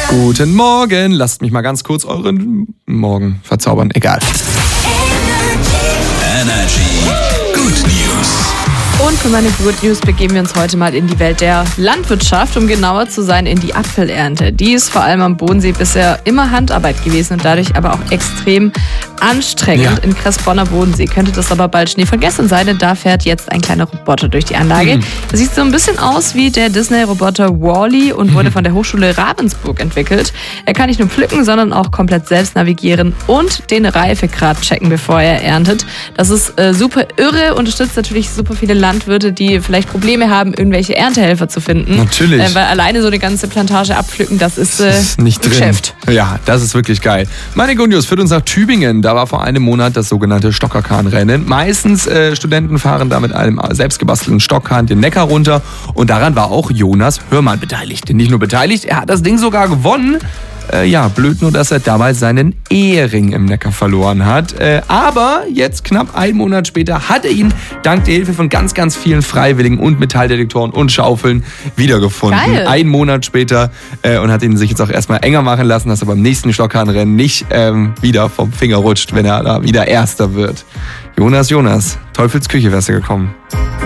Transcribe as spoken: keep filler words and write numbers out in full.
Guten Morgen. Lasst mich mal ganz kurz euren Morgen verzaubern. Egal. Energy Good News. Und für meine Good News begeben wir uns heute mal in die Welt der Landwirtschaft, um genauer zu sein in die Apfelernte. Die ist vor allem am Bodensee bisher immer Handarbeit gewesen und dadurch aber auch extrem anstrengend. Ja. In Kressbronner Bodensee könnte das aber bald Schnee von gestern sein, denn da fährt jetzt ein kleiner Roboter durch die Anlage. Mhm. Das sieht so ein bisschen aus wie der Disney-Roboter Wall-E und wurde mhm. von der Hochschule Ravensburg entwickelt. Er kann nicht nur pflücken, sondern auch komplett selbst navigieren und den Reifegrad checken, bevor er erntet. Das ist äh, super irre, unterstützt natürlich super viele Landwirte, die vielleicht Probleme haben, irgendwelche Erntehelfer zu finden. Natürlich. Äh, weil alleine so eine ganze Plantage abpflücken, das ist, äh, das ist nicht drin. Geschäft. Ja, das ist wirklich geil. Meine Good News führt uns nach Tübingen. Da war vor einem Monat das sogenannte Stockerkahnrennen. Meistens äh, Studenten fahren da mit einem selbstgebastelten Stockkahn den Neckar runter. Und daran war auch Jonas Hörmann beteiligt. Nicht nur beteiligt, er hat das Ding sogar gewonnen. Äh, ja, blöd nur, dass er damals seinen Ehering im Neckar verloren hat. Äh, aber jetzt, knapp einen Monat später, hat er ihn dank der Hilfe von ganz, ganz vielen Freiwilligen und Metalldetektoren und Schaufeln wiedergefunden. Geil. Einen Monat später äh, und hat ihn sich jetzt auch erstmal enger machen lassen, dass er beim nächsten Stockkahnrennen nicht ähm, wieder vom Finger rutscht, wenn er da wieder Erster wird. Jonas, Jonas, Teufelsküche wärst du gekommen.